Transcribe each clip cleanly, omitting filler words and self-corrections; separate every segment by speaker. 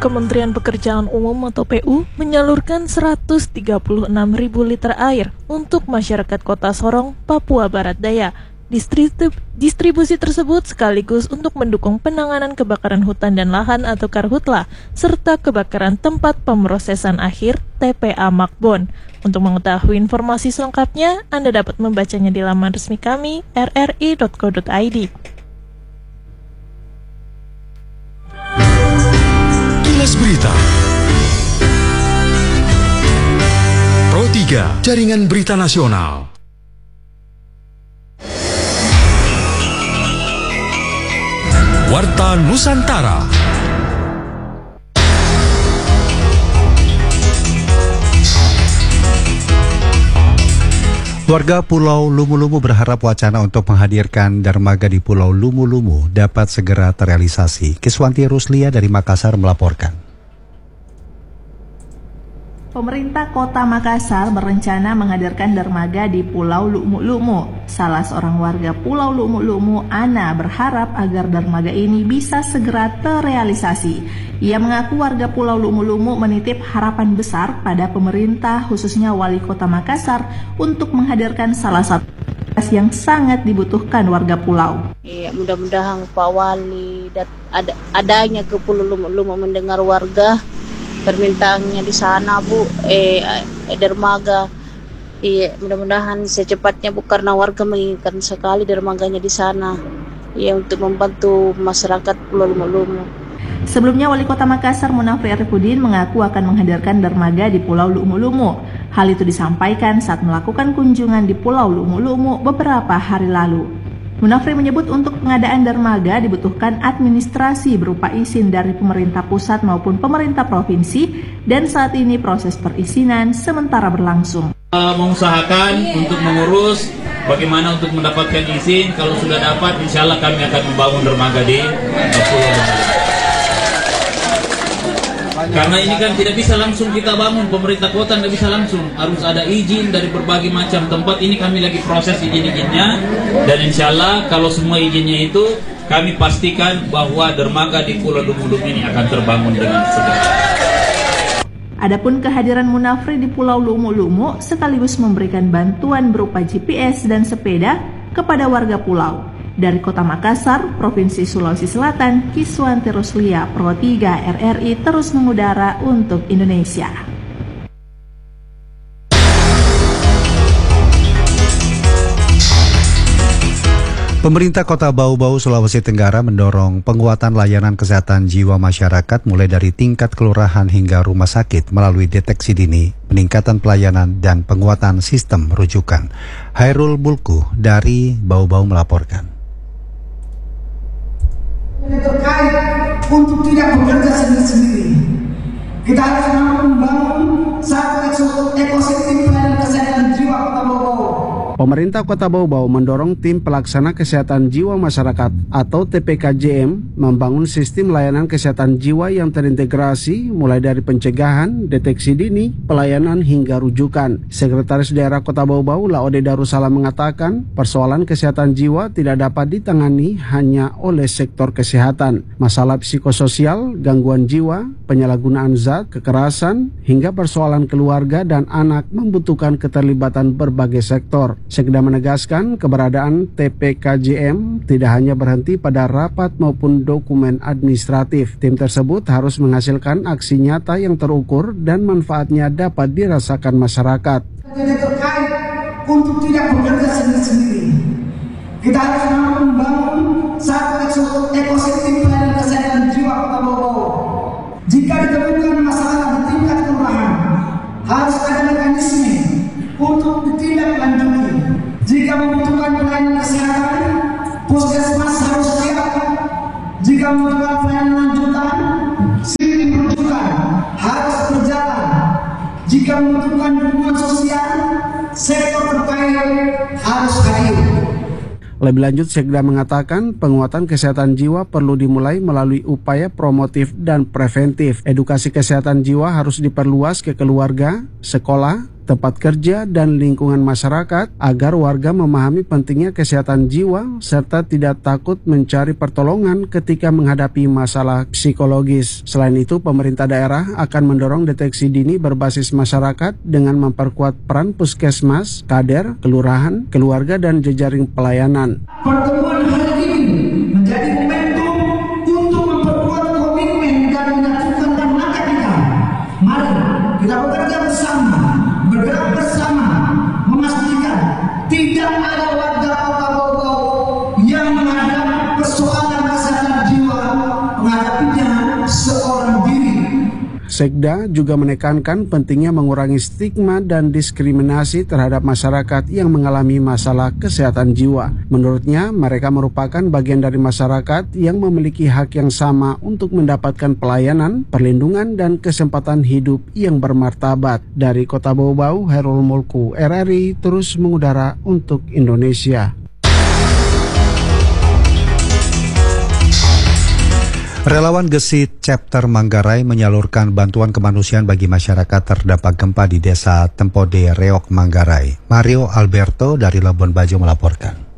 Speaker 1: Kementerian Pekerjaan Umum atau PU menyalurkan 136.000 liter air untuk masyarakat Kota Sorong, Papua Barat Daya. Distribusi tersebut sekaligus untuk mendukung penanganan kebakaran hutan dan lahan atau Karhutla, serta kebakaran tempat pemrosesan akhir TPA Makbon. Untuk mengetahui informasi selengkapnya, Anda dapat membacanya di laman resmi kami, rri.co.id.
Speaker 2: Kilas Berita Pro 3, Jaringan Berita Nasional. Warta Nusantara.
Speaker 3: Warga Pulau Lumu-Lumu berharap wacana untuk menghadirkan dermaga di Pulau Lumu-Lumu dapat segera terrealisasi. Kiswanti Ruslia dari Makassar melaporkan.
Speaker 4: Pemerintah Kota Makassar berencana menghadirkan dermaga di Pulau Lumu-Lumu. Salah seorang warga Pulau Lumu-Lumu, Ana, berharap agar dermaga ini bisa segera terrealisasi. Ia mengaku warga Pulau Lumu-Lumu menitip harapan besar pada pemerintah, khususnya Wali Kota Makassar, untuk menghadirkan salah satu yang sangat dibutuhkan warga pulau.
Speaker 5: Iya, mudah-mudahan Pak Wali adanya ke Pulau Lumu-Lumu mendengar warga permintaannya di sana, Bu, dermaga. Iya, mudah-mudahan secepatnya, Bu, karena warga menginginkan sekali dermaganya di sana. Iya, untuk membantu masyarakat Pulau Lumu-Lumu.
Speaker 4: Sebelumnya, Wali Kota Makassar Munafri Arifudin mengaku akan menghadirkan dermaga di Pulau Lumu-Lumu. Hal itu disampaikan saat melakukan kunjungan di Pulau Lumu-Lumu beberapa hari lalu. Munafri menyebut untuk pengadaan dermaga dibutuhkan administrasi berupa izin dari pemerintah pusat maupun pemerintah provinsi, dan saat ini proses perizinan sementara berlangsung.
Speaker 6: Mengusahakan untuk mengurus bagaimana untuk mendapatkan izin. Kalau sudah dapat, insya Allah kami akan membangun dermaga di Pulau Lumu. Karena ini kan tidak bisa langsung kita bangun, pemerintah kota tidak bisa langsung, harus ada izin dari berbagai macam tempat. Ini kami lagi proses izin-izinnya, dan insya Allah kalau semua izinnya itu, kami pastikan bahwa dermaga di Pulau Lumu-Lumu ini akan terbangun dengan segera.
Speaker 4: Adapun kehadiran Munafri di Pulau Lumu-Lumu sekaligus memberikan bantuan berupa GPS dan sepeda kepada warga pulau. Dari Kota Makassar, Provinsi Sulawesi Selatan, Kiswanti Ruslia, Pro 3 RRI terus mengudara untuk Indonesia.
Speaker 3: Pemerintah Kota Bau-Bau, Sulawesi Tenggara mendorong penguatan layanan kesehatan jiwa masyarakat mulai dari tingkat kelurahan hingga rumah sakit melalui deteksi dini, peningkatan pelayanan, dan penguatan sistem rujukan. Hairul Bulku dari Bau-Bau melaporkan.
Speaker 7: Terkait untuk tidak bekerja sendiri-sendiri, kita harus membangun satu ekosistem pelayanan kesehatan jiwa Kota Bau-Bau.
Speaker 8: Pemerintah Kota Bau-Bau mendorong tim pelaksana kesehatan jiwa masyarakat atau TPKJM membangun sistem layanan kesehatan jiwa yang terintegrasi mulai dari pencegahan, deteksi dini, pelayanan hingga rujukan. Sekretaris Daerah Kota Bau-Bau Laode Darussalam mengatakan persoalan kesehatan jiwa tidak dapat ditangani hanya oleh sektor kesehatan. Masalah psikososial, gangguan jiwa, penyalahgunaan zat, kekerasan, hingga persoalan keluarga dan anak membutuhkan keterlibatan berbagai sektor. Sekda menegaskan keberadaan TPKJM tidak hanya berhenti pada rapat maupun dokumen administratif. Tim tersebut harus menghasilkan aksi nyata yang terukur dan manfaatnya dapat dirasakan masyarakat.
Speaker 7: Jadi terkait untuk tidak bekerja sendiri-sendiri, kita harus membangun satu ekosistem pelayanan kesehatan jiwa Kota Bau-Bau. Jika ditemukan masalah di tingkat kelurahan, harus ada mekanisme untuk ditindaklanjuti. Jika membutuhkan pelayanan kesehatan, puskesmas harus siap. Jika membutuhkan pelayanan lanjutan, sistem rujukan harus berjalan. Jika membutuhkan dukungan sosial, sektor terkait harus hadir.
Speaker 8: Lebih lanjut, Sekda mengatakan penguatan kesehatan jiwa perlu dimulai melalui upaya promotif dan preventif. Edukasi kesehatan jiwa harus diperluas ke keluarga, sekolah, tempat kerja, dan lingkungan masyarakat agar warga memahami pentingnya kesehatan jiwa serta tidak takut mencari pertolongan ketika menghadapi masalah psikologis. Selain itu, pemerintah daerah akan mendorong deteksi dini berbasis masyarakat dengan memperkuat peran puskesmas, kader, kelurahan, keluarga, dan jejaring pelayanan.
Speaker 7: Pertemuan hari ini menjadi momentum untuk memperkuat komitmen dan menyatukan tenaga kita. Mari kita bekerja bersama, bergerak bersama, memastikan tidak ada warga Kota Bau yang menghadapi persoalan kesehatan jiwa menghadapinya seorang diri.
Speaker 8: Sekda juga menekankan pentingnya mengurangi stigma dan diskriminasi terhadap masyarakat yang mengalami masalah kesehatan jiwa. Menurutnya, mereka merupakan bagian dari masyarakat yang memiliki hak yang sama untuk mendapatkan pelayanan, perlindungan, dan kesempatan hidup yang bermartabat. Dari Kota Bau-Bau, Herul Mulku, RRI terus mengudara untuk Indonesia.
Speaker 3: Relawan Gesit Chapter Manggarai menyalurkan bantuan kemanusiaan bagi masyarakat terdampak gempa di Desa Tempode, Reok, Manggarai. Mario Alberto dari Labuan Bajo melaporkan.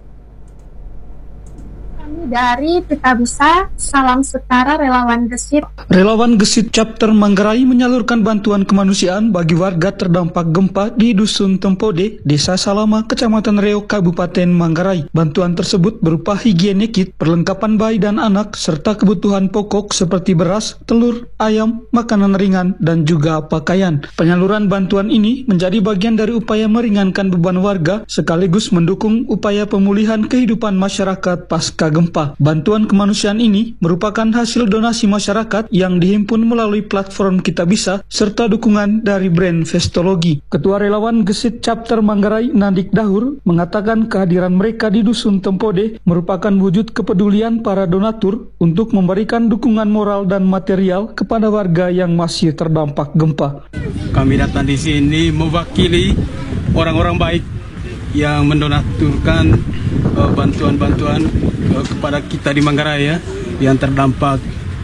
Speaker 9: Dari Kitabisa, salam setara relawan Gesit.
Speaker 10: Relawan Gesit Chapter Manggarai menyalurkan bantuan kemanusiaan bagi warga terdampak gempa di Dusun Tempode, Desa Salama, Kecamatan Reok, Kabupaten Manggarai. Bantuan tersebut berupa higiene kit, perlengkapan bayi dan anak, serta kebutuhan pokok seperti beras, telur, ayam, makanan ringan, dan juga pakaian. Penyaluran bantuan ini menjadi bagian dari upaya meringankan beban warga sekaligus mendukung upaya pemulihan kehidupan masyarakat pasca gempa. Bantuan kemanusiaan ini merupakan hasil donasi masyarakat yang dihimpun melalui platform Kitabisa serta dukungan dari brand Vestologi. Ketua Relawan Gesit Chapter Manggarai, Nandik Dahur, mengatakan kehadiran mereka di Dusun Tempode merupakan wujud kepedulian para donatur untuk memberikan dukungan moral dan material kepada warga yang masih terdampak gempa.
Speaker 11: Kami datang di sini mewakili orang-orang baik yang mendonaturkan bantuan-bantuan kepada kita di Manggarai ya, yang terdampak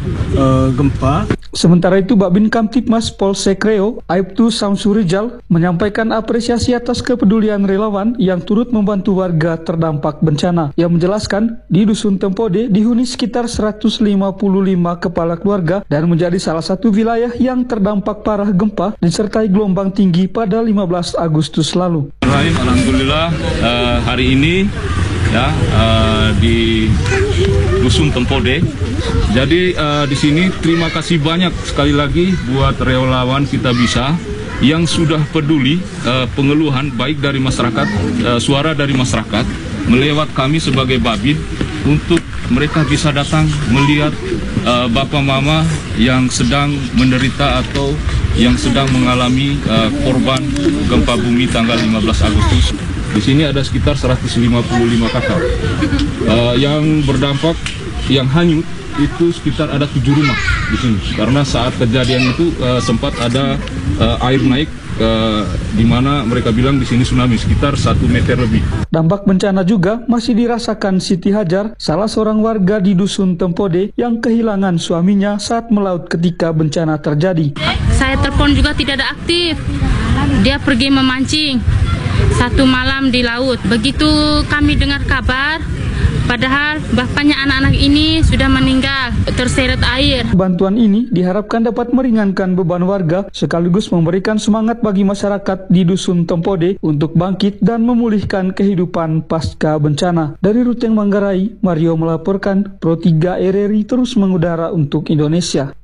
Speaker 11: gempa.
Speaker 10: Sementara itu, Babin Kamtipmas Polsek Reo, Aibtu Samsurijal, menyampaikan apresiasi atas kepedulian relawan yang turut membantu warga terdampak bencana. Ia menjelaskan, di Dusun Tempode dihuni sekitar 155 kepala keluarga dan menjadi salah satu wilayah yang terdampak parah gempa disertai gelombang tinggi pada 15 Agustus lalu.
Speaker 12: Alhamdulillah hari ini ya di Dusun Tempode. Jadi di sini terima kasih banyak sekali lagi buat relawan Kitabisa yang sudah peduli pengeluhan baik dari masyarakat, suara dari masyarakat melewat kami sebagai Babin untuk mereka bisa datang melihat bapak mama yang sedang menderita atau yang sedang mengalami korban gempa bumi tanggal 15 Agustus. Di sini ada sekitar 155 kakak yang berdampak, yang hanyut itu sekitar ada 7 rumah di sini. Karena saat kejadian itu sempat ada air naik di mana mereka bilang di sini tsunami sekitar 1 meter lebih.
Speaker 10: Dampak bencana juga masih dirasakan Siti Hajar, salah seorang warga di Dusun Tempode yang kehilangan suaminya saat melaut ketika bencana terjadi.
Speaker 13: Saya telepon juga tidak ada aktif. Dia pergi memancing 1 malam di laut. Begitu kami dengar kabar, padahal bapaknya anak-anak ini sudah meninggal, terseret air.
Speaker 10: Bantuan ini diharapkan dapat meringankan beban warga sekaligus memberikan semangat bagi masyarakat di Dusun Tempode untuk bangkit dan memulihkan kehidupan pasca bencana. Dari Ruteng Manggarai, Mario melaporkan, Pro 3 RRI terus mengudara untuk Indonesia.